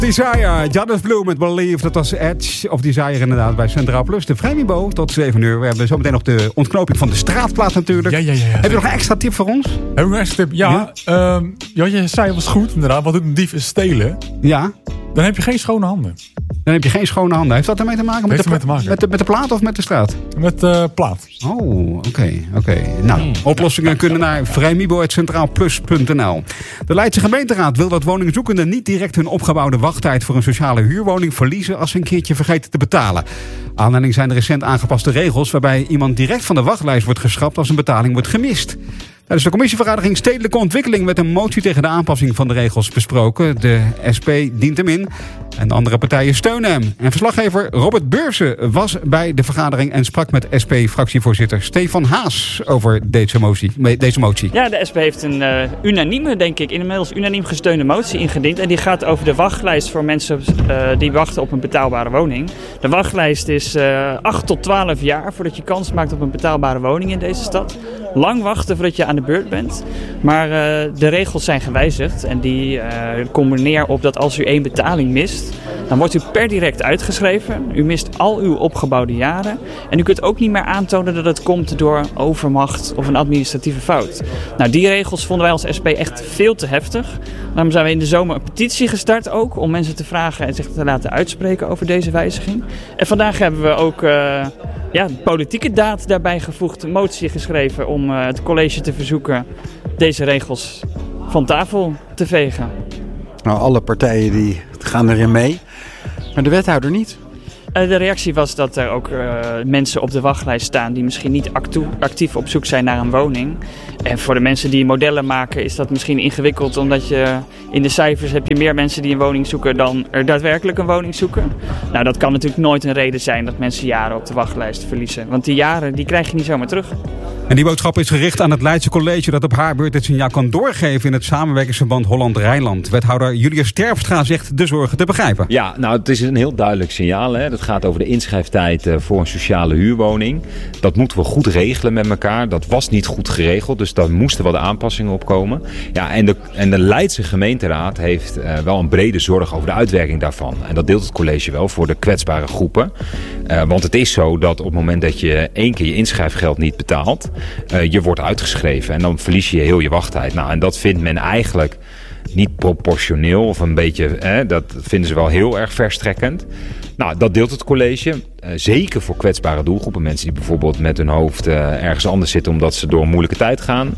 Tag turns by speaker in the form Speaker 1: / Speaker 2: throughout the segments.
Speaker 1: Desire, Jonas Blue met Believe. Dat was Edge of Desire inderdaad bij Centraal Plus. De Vrijmibo tot 7 uur. We hebben zometeen nog de ontknoping van de straatplaat natuurlijk.
Speaker 2: Ja.
Speaker 1: Heb je nog een extra tip voor ons?
Speaker 2: Heb ik nog een extra tip? Ja. Je zei was goed inderdaad. Wat doet een dief is stelen.
Speaker 1: Ja.
Speaker 2: Dan heb je geen schone handen.
Speaker 1: Dan heb je geen schone handen. Heeft dat ermee te maken? Met de plaat of met de straat?
Speaker 2: Met de plaat.
Speaker 1: Oh, oké. Nou, oplossingen kunnen naar vrijmibo@centraalplus.nl. De Leidse gemeenteraad wil dat woningzoekenden niet direct hun opgebouwde wachttijd voor een sociale huurwoning verliezen als ze een keertje vergeten te betalen. Aanleiding zijn de recent aangepaste regels waarbij iemand direct van de wachtlijst wordt geschrapt als een betaling wordt gemist. Tijdens de commissievergadering Stedelijke Ontwikkeling werd een motie tegen de aanpassing van de regels besproken. De SP dient hem in en de andere partijen steunen hem. En verslaggever Robert Beursen was bij de vergadering en sprak met SP-fractievoorzitter Stefan Haas over deze motie.
Speaker 3: Ja, de SP heeft een inmiddels unaniem gesteunde motie ingediend. En die gaat over de wachtlijst voor mensen die wachten op een betaalbare woning. De wachtlijst is 8 tot 12 jaar voordat je kans maakt op een betaalbare woning in deze stad. Lang wachten voordat je aan de beurt bent. Maar de regels zijn gewijzigd. En die komen neer op dat als u 1 betaling mist, dan wordt u per direct uitgeschreven. U mist al uw opgebouwde jaren. En u kunt ook niet meer aantonen dat het komt door overmacht of een administratieve fout. Nou, die regels vonden wij als SP echt veel te heftig. Daarom zijn we in de zomer een petitie gestart ook. Om mensen te vragen en zich te laten uitspreken over deze wijziging. En vandaag hebben we ook politieke daad daarbij gevoegd. Een motie geschreven om het college te verzoeken deze regels van tafel te vegen.
Speaker 4: Nou, alle partijen die gaan erin mee, maar de wethouder niet.
Speaker 3: De reactie was dat er ook mensen op de wachtlijst staan die misschien niet actief op zoek zijn naar een woning. En voor de mensen die modellen maken is dat misschien ingewikkeld, omdat je in de cijfers heb je meer mensen die een woning zoeken dan er daadwerkelijk een woning zoeken. Nou, dat kan natuurlijk nooit een reden zijn dat mensen jaren op de wachtlijst verliezen. Want die jaren die krijg je niet zomaar terug.
Speaker 1: En die boodschap is gericht aan het Leidse College dat op haar beurt het signaal kan doorgeven in het samenwerkingsverband Holland-Rijnland. Wethouder Julius Terpstra zegt de zorgen te begrijpen.
Speaker 5: Ja, nou het is een heel duidelijk signaal. Hè. Dat gaat over de inschrijftijd voor een sociale huurwoning. Dat moeten we goed regelen met elkaar. Dat was niet goed geregeld, dus daar moesten wel de aanpassingen op komen. Ja, en de Leidse gemeenteraad heeft wel een brede zorg over de uitwerking daarvan. En dat deelt het college wel voor de kwetsbare groepen. Want het is zo dat op het moment dat je 1 keer je inschrijfgeld niet betaalt, je wordt uitgeschreven en dan verlies je heel je wachttijd. Nou, en dat vindt men eigenlijk niet proportioneel of een beetje, dat vinden ze wel heel erg verstrekkend. Nou, dat deelt het college. Zeker voor kwetsbare doelgroepen. Mensen die bijvoorbeeld met hun hoofd ergens anders zitten omdat ze door een moeilijke tijd gaan.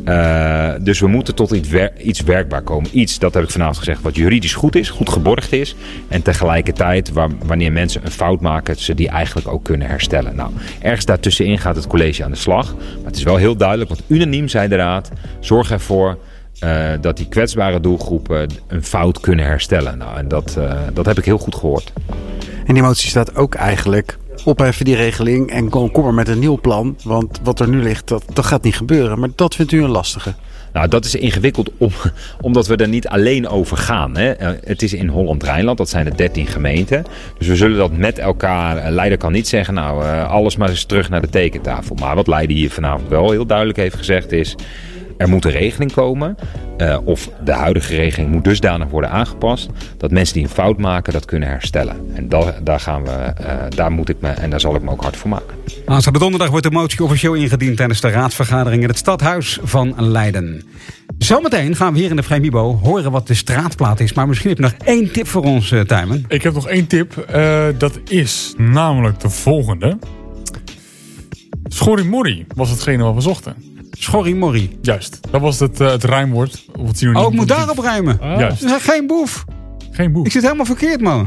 Speaker 5: Dus we moeten tot iets werkbaar komen. Iets, dat heb ik vanavond gezegd, wat juridisch goed is, goed geborgd is. En tegelijkertijd, wanneer mensen een fout maken, ze die eigenlijk ook kunnen herstellen. Nou, ergens daartussenin gaat het college aan de slag. Maar het is wel heel duidelijk, want unaniem zei de raad, zorg ervoor dat die kwetsbare doelgroepen een fout kunnen herstellen. Nou, en dat heb ik heel goed gehoord.
Speaker 4: En die motie staat ook eigenlijk opheffen die regeling en kom maar met een nieuw plan. Want wat er nu ligt, dat gaat niet gebeuren. Maar dat vindt u een lastige.
Speaker 5: Nou, dat is ingewikkeld omdat we er niet alleen over gaan. Hè. Het is in Holland-Rijnland, dat zijn de 13 gemeenten. Dus we zullen dat met elkaar. Leider kan niet zeggen, alles maar eens terug naar de tekentafel. Maar wat Leider hier vanavond wel heel duidelijk heeft gezegd is, er moet een regeling komen, of de huidige regeling moet dusdanig worden aangepast, dat mensen die een fout maken dat kunnen herstellen. En daar moet ik me en daar zal ik me ook hard voor maken.
Speaker 1: Aanstaande donderdag wordt de motie officieel ingediend tijdens de raadsvergadering in het stadhuis van Leiden. Zometeen gaan we hier in de Vrijmibo horen wat de straatplaat is. Maar misschien heb je nog 1 tip voor ons, Tijmen.
Speaker 2: Ik heb nog 1 tip. Dat is namelijk de volgende. Schorrimorrie was hetgene wat we zochten.
Speaker 1: Schorrimorrie.
Speaker 2: Juist, dat was het rijmwoord.
Speaker 1: Ik moet daarop rijmen.
Speaker 2: Juist.
Speaker 1: Geen boef.
Speaker 2: Geen boef.
Speaker 1: Ik zit helemaal verkeerd, man.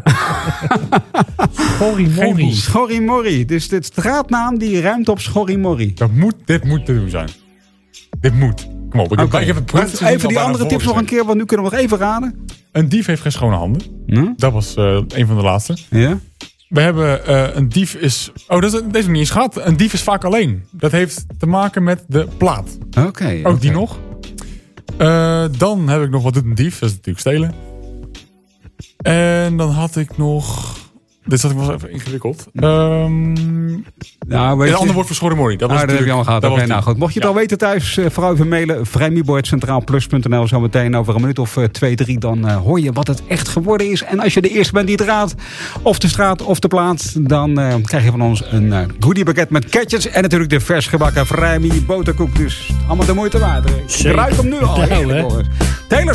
Speaker 2: Schorrimorrie.
Speaker 1: Schorrimorrie. Dus de straatnaam die ruimt op Schorrimorrie.
Speaker 2: Dit moet te doen zijn. Dit moet. Kom op. Ik heb het proef gezien.
Speaker 1: Even die andere tips nog een keer, want nu kunnen we nog even raden.
Speaker 2: Een dief heeft geen schone handen. Dat was een van de laatste.
Speaker 1: Ja.
Speaker 2: We hebben een dief is... deze heb ik niet eens gehad. Een dief is vaak alleen. Dat heeft te maken met de plaat.
Speaker 1: Oké.
Speaker 2: Ook die nog. Dan heb ik nog wat doet een dief. Dat is natuurlijk stelen. En dan had ik nog... Dit zat ik wel even ingewikkeld.
Speaker 1: Nou, weet
Speaker 2: Een
Speaker 1: je,
Speaker 2: ander woord voor schorrimorrie. Dat was
Speaker 1: dat heb je allemaal gehad. Oké, nou goed. Mocht je het al weten thuis, vooral even mailen. vrijmibo@centraalplus.nl. Zometeen over een minuut of 2, 3. Dan hoor je wat het echt geworden is. En als je de eerste bent die het raadt, of de straat of de plaats, dan krijg je van ons een goodiepakket met ketjes. En natuurlijk de vers gebakken Vrijmi boterkoek. Dus allemaal de moeite waard. Ik ruik hem nu al.
Speaker 6: Nou, hè.
Speaker 1: Taylor